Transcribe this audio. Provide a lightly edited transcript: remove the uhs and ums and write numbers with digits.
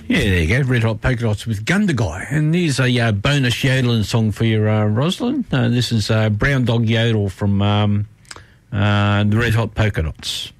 Yeah, there you go. Red Hot Polka Dots with Gundagai. And here's a bonus yodeling song for you, Rosalind. This is Brown Dog Yodel from the Red Hot Polka Dots.